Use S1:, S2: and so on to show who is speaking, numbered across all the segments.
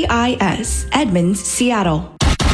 S1: KCIS, Edmonds, Seattle.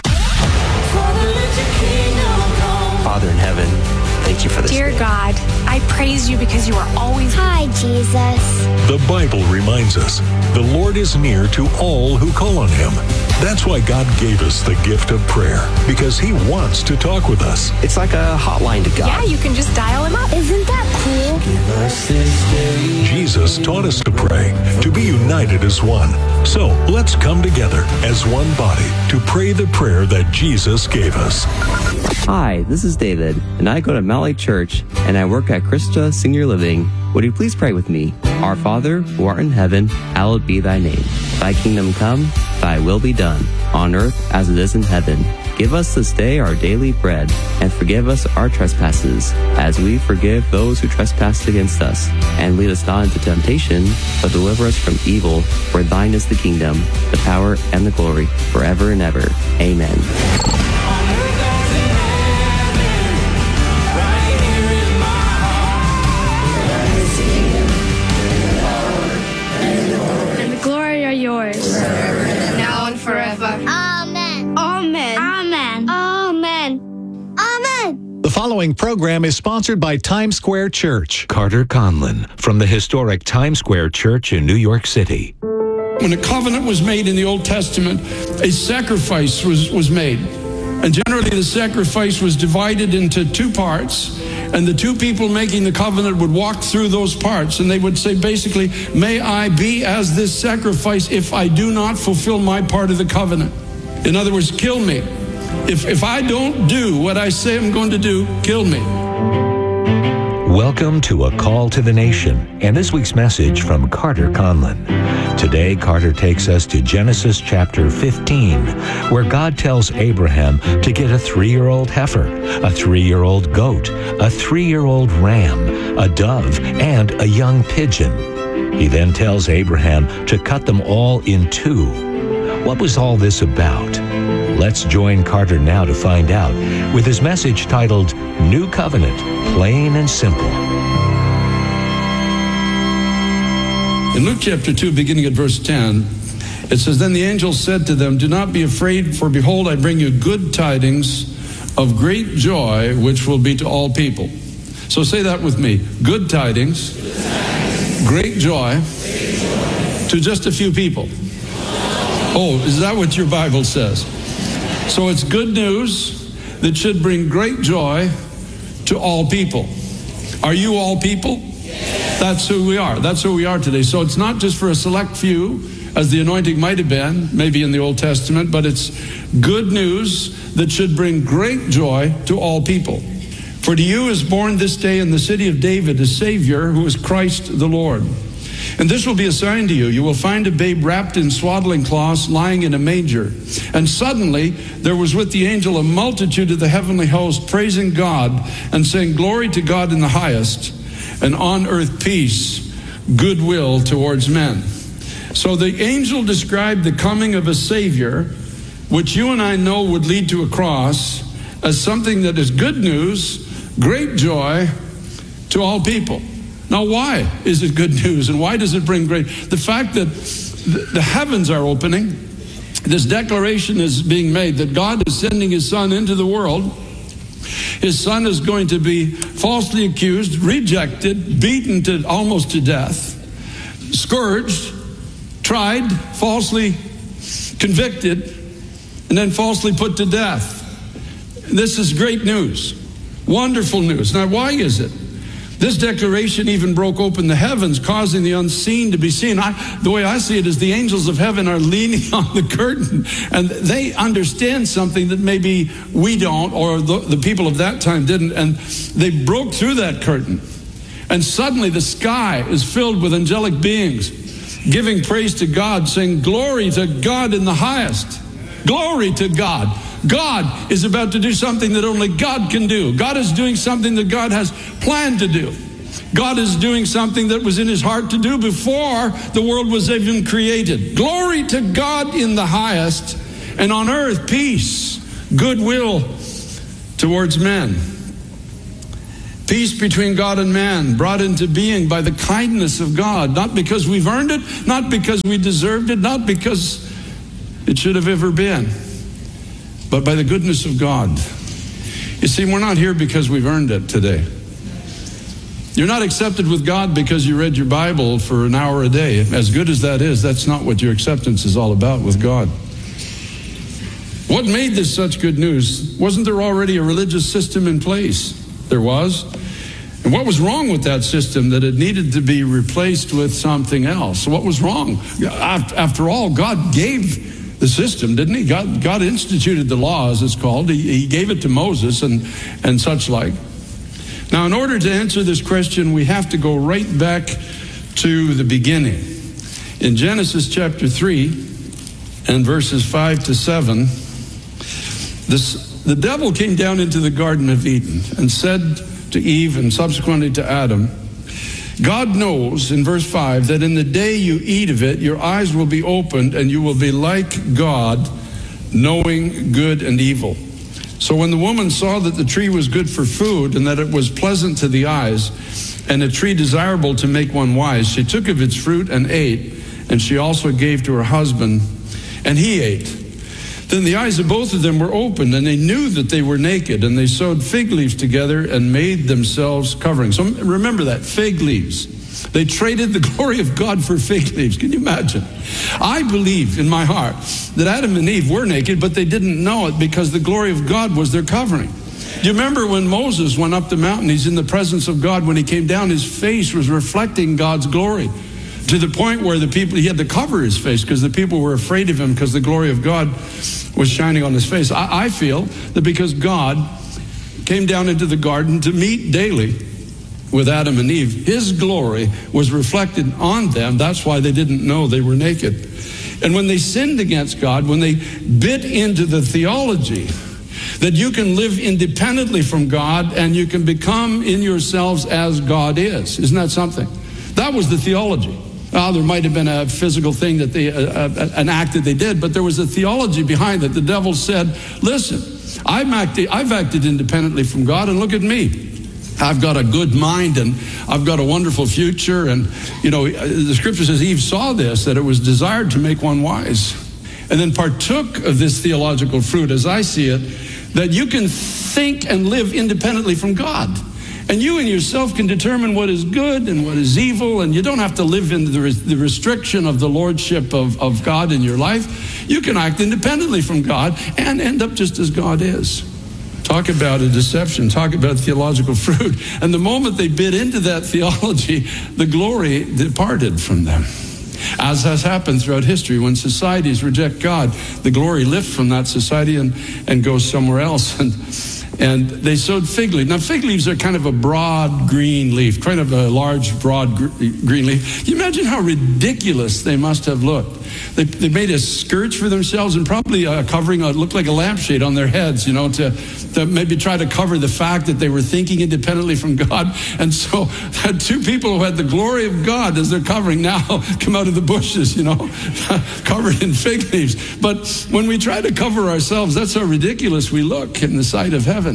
S2: Father in heaven, thank you for this
S3: Dear
S2: day.
S3: God, I praise you because you are always...
S4: Hi, Jesus.
S5: The Bible reminds us the Lord is near to all who call on him. That's why God gave us the gift of prayer, because he wants to talk with us.
S2: It's like a hotline to God.
S3: Yeah, you can just dial him up.
S4: Isn't that cool?
S5: Jesus taught us to pray, to be united as one. So let's come together as one body to pray the prayer that Jesus gave us.
S6: Hi, this is David, and I go to Malley Church, and I work at Christa Senior Living. Would you please pray with me? Our Father, who art in heaven, hallowed be thy name. Thy kingdom come, thy will be done, on earth as it is in heaven. Give us this day our daily bread, and forgive us our trespasses, as we forgive those who trespass against us. And lead us not into temptation, but deliver us from evil. For thine is the kingdom, the power, and the glory, forever and ever. Amen.
S7: And the glory are yours.
S8: Now and forever.
S4: Amen.
S7: Amen.
S4: Amen. Amen. Amen.
S9: The following program is sponsored by Times Square Church.
S10: Carter Conlon from the historic Times Square Church in New York City.
S11: When a covenant was made in the Old Testament, a sacrifice was made. And generally the sacrifice was divided into two parts. And the two people making the covenant would walk through those parts. And they would say basically, may I be as this sacrifice if I do not fulfill my part of the covenant. In other words, kill me. If I don't do what I say I'm going to do, kill me.
S10: Welcome to A Call to the Nation and this week's message from Carter Conlon. Today, Carter takes us to Genesis chapter 15, where God tells Abraham to get a 3-year-old heifer, a 3-year-old goat, a 3-year-old ram, a dove, and a young pigeon. He then tells Abraham to cut them all in two. What was all this about? Let's join Carter now to find out with his message titled, New Covenant, Plain and Simple.
S11: In Luke chapter 2, beginning at verse 10, it says, Then the angel said to them, Do not be afraid, for behold, I bring you good tidings of great joy, which will be to all people. So say that with me. Good tidings, great joy to just a few people. Oh, is that what your Bible says? So it's good news that should bring great joy to all people. Are you all people? Yes. That's who we are. That's who we are today. So it's not just for a select few, as the anointing might have been, maybe in the Old Testament, but it's good news that should bring great joy to all people. For to you is born this day in the city of David a Savior, who is Christ the Lord. And this will be a sign to you. You will find a babe wrapped in swaddling cloths lying in a manger. And suddenly there was with the angel a multitude of the heavenly host praising God and saying, Glory to God in the highest, and on earth peace, goodwill towards men. So the angel described the coming of a Savior, which you and I know would lead to a cross, as something that is good news, great joy to all people. Now, why is it good news, and why does it bring great? The fact that the heavens are opening, this declaration is being made that God is sending his Son into the world. His Son is going to be falsely accused, rejected, beaten to almost to death, scourged, tried, falsely convicted, and then falsely put to death. This is great news, wonderful news. Now, why is it? This declaration even broke open the heavens, causing the unseen to be seen. The way I see it is the angels of heaven are leaning on the curtain, and they understand something that maybe we don't, or the people of that time didn't, and they broke through that curtain. And suddenly the sky is filled with angelic beings, giving praise to God, saying, Glory to God in the highest. Glory to God. God is about to do something that only God can do. God is doing something that God has planned to do. God is doing something that was in his heart to do before the world was even created. Glory to God in the highest, and on earth peace, goodwill towards men. Peace between God and man, brought into being by the kindness of God, not because we've earned it, not because we deserved it, not because it should have ever been, but by the goodness of God. You see, we're not here because we've earned it today. You're not accepted with God because you read your Bible for an hour a day. As good as that is, that's not what your acceptance is all about with God. What made this such good news? Wasn't there already a religious system in place? There was. And what was wrong with that system that it needed to be replaced with something else? What was wrong? After all, God gave the system, didn't he? God instituted the law, as it's called. He gave it to Moses and such like. Now, in order to answer this question, we have to go right back to the beginning. In Genesis chapter 3 and verses 5 to 7, the devil came down into the Garden of Eden and said to Eve and subsequently to Adam, God knows, in verse 5, that in the day you eat of it, your eyes will be opened and you will be like God, knowing good and evil. So when the woman saw that the tree was good for food and that it was pleasant to the eyes and a tree desirable to make one wise, she took of its fruit and ate, and she also gave to her husband, and he ate. Then the eyes of both of them were opened, and they knew that they were naked, and they sewed fig leaves together and made themselves coverings. So remember that, fig leaves. They traded the glory of God for fig leaves. Can you imagine? I believe in my heart that Adam and Eve were naked, but they didn't know it because the glory of God was their covering. Do you remember when Moses went up the mountain? He's in the presence of God. When he came down, his face was reflecting God's glory, to the point where he had to cover his face because the people were afraid of him because the glory of God was shining on his face. I feel that because God came down into the garden to meet daily with Adam and Eve, his glory was reflected on them. That's why they didn't know they were naked. And when they sinned against God, when they bit into the theology that you can live independently from God and you can become in yourselves as God is. Isn't that something? That was the theology. Well, there might have been a physical thing that an act that they did, but there was a theology behind it. The devil said, listen, I've acted independently from God, and look at me. I've got a good mind, and I've got a wonderful future. And, the scripture says Eve saw this, that it was desired to make one wise, and then partook of this theological fruit, as I see it, that you can think and live independently from God. And you and yourself can determine what is good and what is evil, and you don't have to live in the restriction of the lordship of God in your life. You can act independently from God and end up just as God is. Talk about a deception. Talk about theological fruit. And the moment they bit into that theology, the glory departed from them. As has happened throughout history, when societies reject God, the glory lifts from that society and goes somewhere else. And they sowed fig leaves. Now, fig leaves are kind of a broad green leaf, kind of a large, broad green leaf. Can you imagine how ridiculous they must have looked? They made a skirt for themselves and probably a covering, looked like a lampshade on their heads, to maybe try to cover the fact that they were thinking independently from God. And so two people who had the glory of God as their covering now come out of the bushes, covered in fig leaves. But when we try to cover ourselves, that's how ridiculous we look in the sight of heaven.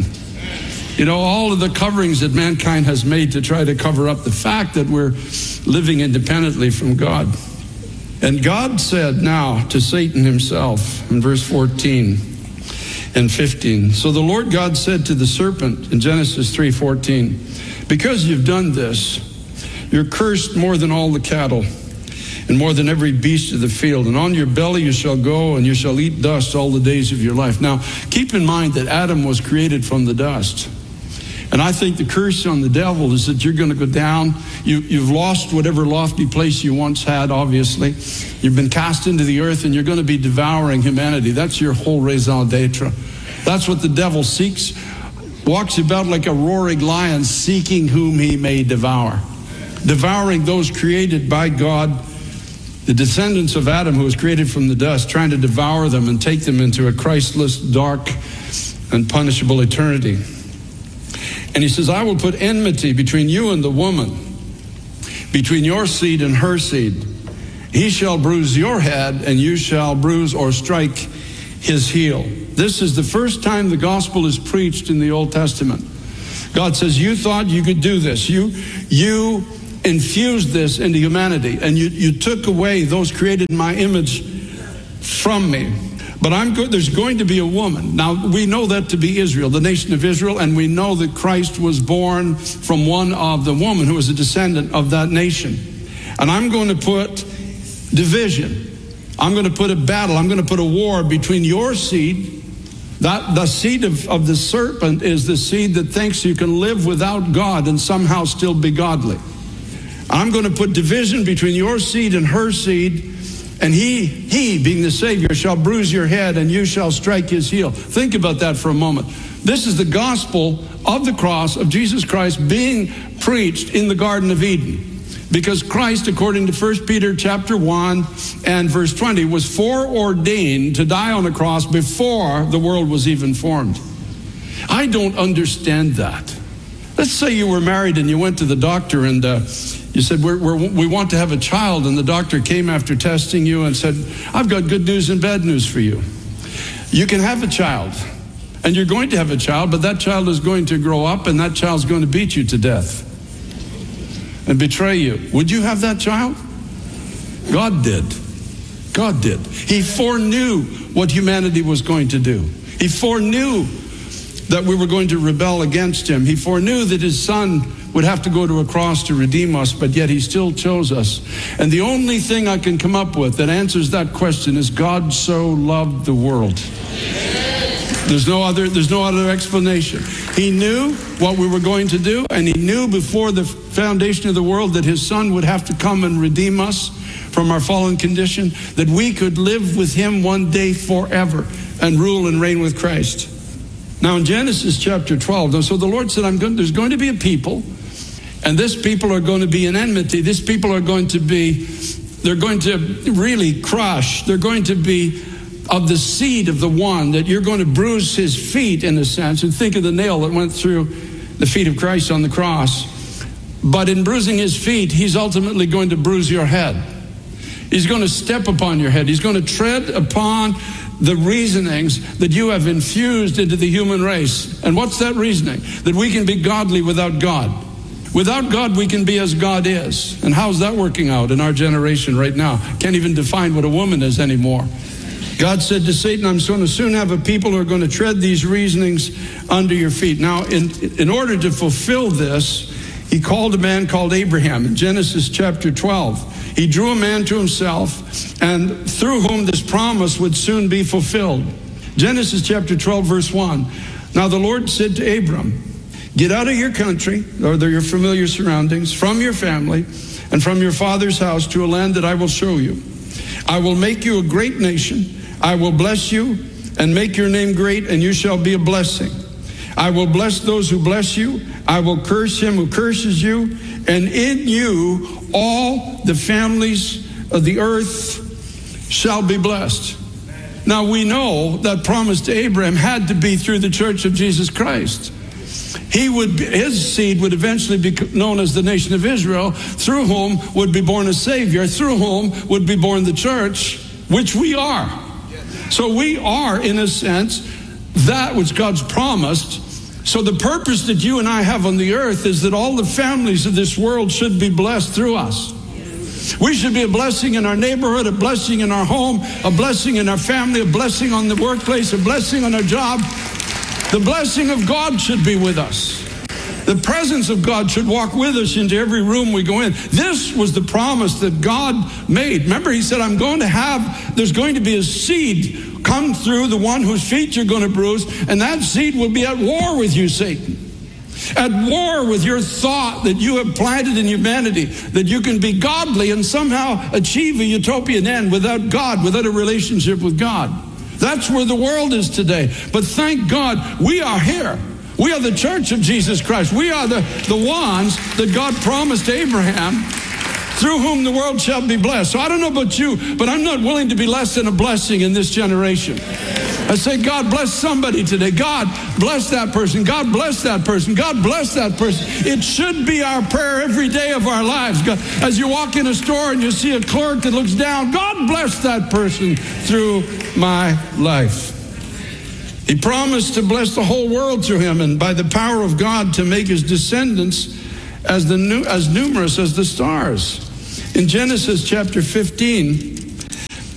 S11: All of the coverings that mankind has made to try to cover up the fact that we're living independently from God. And God said now to Satan himself in verse 14 and 15. So the Lord God said to the serpent in Genesis 3:14, because you've done this, you're cursed more than all the cattle and more than every beast of the field. And on your belly you shall go, and you shall eat dust all the days of your life. Now, keep in mind that Adam was created from the dust. And I think the curse on the devil is that you're going to go down. You've lost whatever lofty place you once had, obviously. You've been cast into the earth, and you're going to be devouring humanity. That's your whole raison d'etre. That's what the devil seeks. Walks about like a roaring lion, seeking whom he may devour. Devouring those created by God, the descendants of Adam who was created from the dust, trying to devour them and take them into a Christless, dark, and punishable eternity. And he says, I will put enmity between you and the woman, between your seed and her seed. He shall bruise your head, and you shall bruise or strike his heel. This is the first time the gospel is preached in the Old Testament. God says, you thought you could do this. You infused this into humanity, and you took away those created in my image from me. But there's going to be a woman. Now, we know that to be Israel, the nation of Israel, and we know that Christ was born from one of the woman who was a descendant of that nation. And I'm going to put division. I'm going to put a battle. I'm going to put a war between your seed. The seed of the serpent is the seed that thinks you can live without God and somehow still be godly. I'm going to put division between your seed and her seed. And he, being the Savior, shall bruise your head, and you shall strike his heel. Think about that for a moment. This is the gospel of the cross of Jesus Christ being preached in the Garden of Eden. Because Christ, according to 1 Peter chapter 1 and verse 20, was foreordained to die on the cross before the world was even formed. I don't understand that. Let's say you were married and you went to the doctor and you said, we want to have a child, and the doctor came after testing you and said, I've got good news and bad news for you. You can have a child, and you're going to have a child, but that child is going to grow up, and that child's going to beat you to death and betray you. Would you have that child? God did. God did. He foreknew what humanity was going to do. He foreknew that we were going to rebel against him. He foreknew that his son would have to go to a cross to redeem us, but yet he still chose us. And the only thing I can come up with that answers that question is God so loved the world. There's no other explanation. He knew what we were going to do, and he knew before the foundation of the world that his son would have to come and redeem us from our fallen condition, that we could live with him one day forever and rule and reign with Christ. Now in Genesis chapter 12, so the Lord said, there's going to be a people, and this people are going to be in enmity. These people are going to they're going to really crush. They're going to be of the seed of the one, that you're going to bruise his feet in a sense. And think of the nail that went through the feet of Christ on the cross. But in bruising his feet, he's ultimately going to bruise your head. He's going to step upon your head. He's going to tread upon the reasonings that you have infused into the human race. And what's that reasoning? That we can be godly without God. Without God, we can be as God is. And how's that working out in our generation right now? Can't even define what a woman is anymore. God said to Satan, I'm going to soon have a people who are going to tread these reasonings under your feet. Now, in order to fulfill this, he called a man called Abraham in Genesis chapter 12. He drew a man to himself, and through whom this promise would soon be fulfilled. Genesis chapter 12, verse 1. Now the Lord said to Abram, get out of your country, or your familiar surroundings, from your family, and from your father's house to a land that I will show you. I will make you a great nation. I will bless you and make your name great, and you shall be a blessing. I will bless those who bless you. I will curse him who curses you. And in you all the families of the earth shall be blessed. Now we know that promise to Abraham had to be through the church of Jesus Christ. His seed would eventually be known as the nation of Israel, through whom would be born a Savior, through whom would be born the church, which we are. So we are, in a sense, that which God's promised. So the purpose that you and I have on the earth is that all the families of this world should be blessed through us. We should be a blessing in our neighborhood, a blessing in our home, a blessing in our family, a blessing on the workplace, a blessing on our job. The blessing of God should be with us. The presence of God should walk with us into every room we go in. This was the promise that God made. Remember, he said, there's going to be a seed come through the one whose feet you're going to bruise, and that seed will be at war with you, Satan. At war with your thought that you have planted in humanity, that you can be godly and somehow achieve a utopian end without God, without a relationship with God. That's where the world is today. But thank God we are here. We are the church of Jesus Christ. We are the ones that God promised to Abraham, through whom the world shall be blessed. So I don't know about you, but I'm not willing to be less than a blessing in this generation. I say, God bless somebody today. God bless that person. God bless that person. God bless that person. It should be our prayer every day of our lives. God, as you walk in a store and you see a clerk that looks down, God bless that person through my life. He promised to bless the whole world through him, and by the power of God to make his descendants as numerous as the stars. In Genesis chapter 15,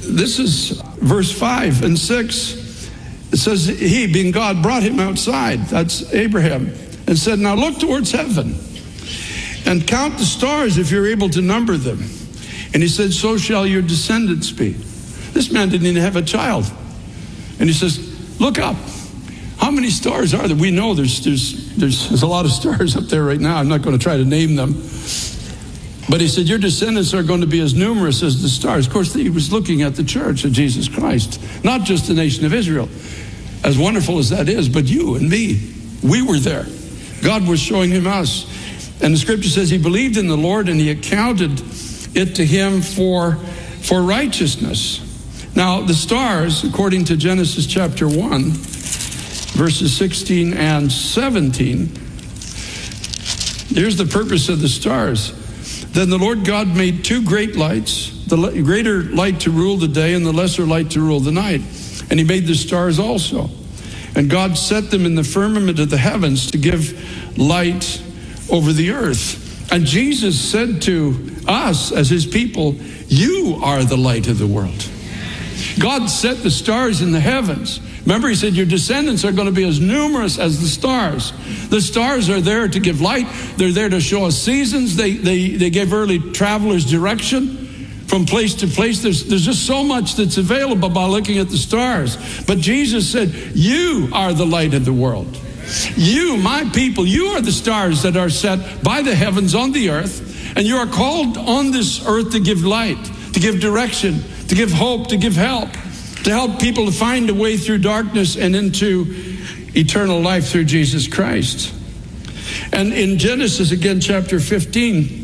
S11: this is verse 5 and 6. It says, he, being God, brought him outside. That's Abraham. And said, now look towards heaven and count the stars if you're able to number them. And he said, so shall your descendants be. This man didn't even have a child. And he says, look up. How many stars are there? We know there's a lot of stars up there right now. I'm not going to try to name them. But he said, your descendants are going to be as numerous as the stars. Of course, he was looking at the church of Jesus Christ, not just the nation of Israel. As wonderful as that is, but you and me, we were there. God was showing him us. And the scripture says he believed in the Lord and he accounted it to him for righteousness. Now, the stars, according to Genesis chapter 1, verses 16 and 17, here's the purpose of the stars. Then the Lord God made two great lights, the greater light to rule the day and the lesser light to rule the night. And he made the stars also. And God set them in the firmament of the heavens to give light over the earth. And Jesus said to us as his people, you are the light of the world. God set the stars in the heavens. Remember, he said, your descendants are going to be as numerous as the stars. The stars are there to give light. They're there to show us seasons. They give early travelers direction from place to place. There's just so much that's available by looking at the stars. But Jesus said, you are the light of the world. You, my people, you are the stars that are set by the heavens on the earth. And you are called on this earth to give light, to give direction, to give hope, to give help, to help people to find a way through darkness and into eternal life through Jesus Christ. And in Genesis, again, chapter 15,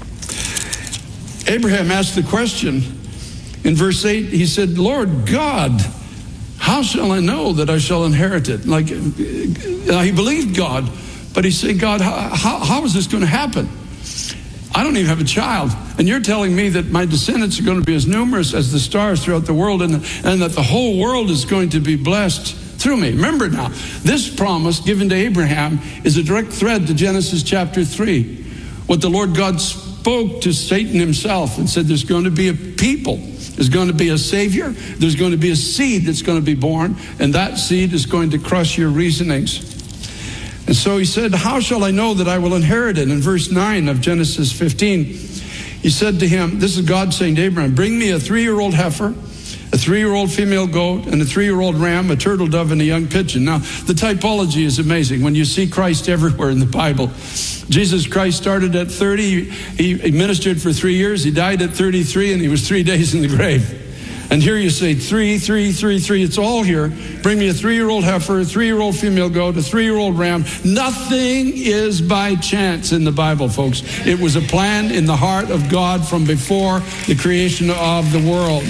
S11: Abraham asked the question in verse 8. He said, Lord God, how shall I know that I shall inherit it? Like, he believed God, but he said, God, how is this going to happen? I don't even have a child. And you're telling me that my descendants are going to be as numerous as the stars throughout the world, and that the whole world is going to be blessed through me. Remember now, this promise given to Abraham is a direct thread to Genesis chapter 3. What the Lord God spoke to Satan himself and said, there's going to be a people, there's going to be a Savior, there's going to be a seed that's going to be born, and that seed is going to crush your reasonings. And so he said, how shall I know that I will inherit it? In verse 9 of Genesis 15, he said to him, this is God saying to Abraham, bring me a 3-year-old heifer, a 3-year-old female goat, and a 3-year-old ram, a turtle dove, and a young pigeon. Now, the typology is amazing. When you see Christ everywhere in the Bible, Jesus Christ started at 30. He ministered for 3 years. He died at 33, and he was 3 days in the grave. And here you say 3, 3, 3, 3. It's all here. Bring me a 3-year-old heifer, a 3-year-old female goat, a 3-year-old ram. Nothing is by chance in the Bible, folks. It was a plan in the heart of God from before the creation of the world.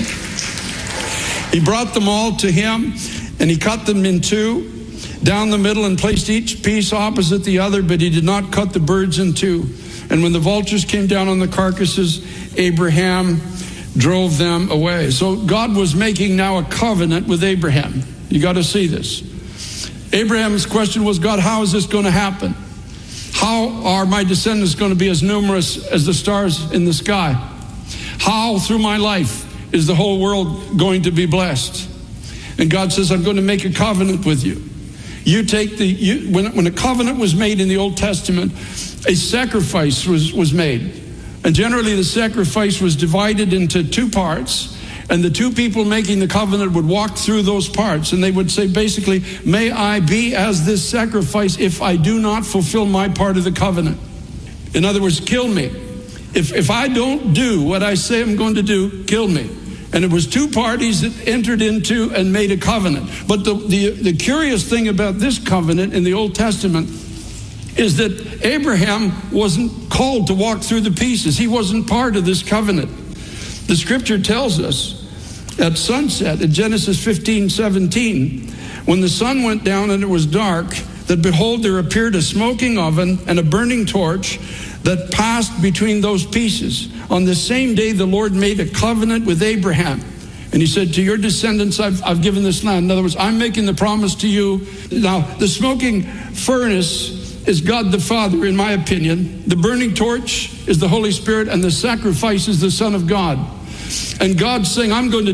S11: He brought them all to him, and he cut them in two, down the middle, and placed each piece opposite the other, but he did not cut the birds in two. And when the vultures came down on the carcasses, Abraham drove them away. So God was making now a covenant with Abraham. You got to see this. Abraham's question was, God, how is this going to happen? How are my descendants going to be as numerous as the stars in the sky? How, through my life, is the whole world going to be blessed? And God says, I'm going to make a covenant with you. You take when a covenant was made in the Old Testament, a sacrifice was made. And generally the sacrifice was divided into two parts, and the two people making the covenant would walk through those parts, and they would say basically, may I be as this sacrifice if I do not fulfill my part of the covenant. In other words, kill me. If I don't do what I say I'm going to do, kill me. And it was two parties that entered into and made a covenant. But the curious thing about this covenant in the Old Testament is that Abraham wasn't called to walk through the pieces. He wasn't part of this covenant. The scripture tells us at sunset in Genesis 15:17, when the sun went down and it was dark, that behold, there appeared a smoking oven and a burning torch that passed between those pieces. On the same day, the Lord made a covenant with Abraham. And he said, to your descendants, I've given this land. In other words, I'm making the promise to you. Now, the smoking furnace is God the Father, in my opinion. The burning torch is the Holy Spirit, and the sacrifice is the Son of God. And God's saying, I'm going to